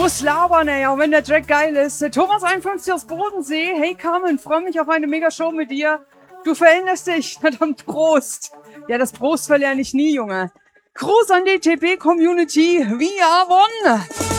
muss labern, ey, auch wenn der Track geil ist. Thomas 51 aus Bodensee. Hey Carmen, freue mich auf eine Mega-Show mit dir. Du veränderst dich. Na dann Prost. Ja, das Prost verlerne ich nie, Junge. Gruß an die TP-Community. We are one.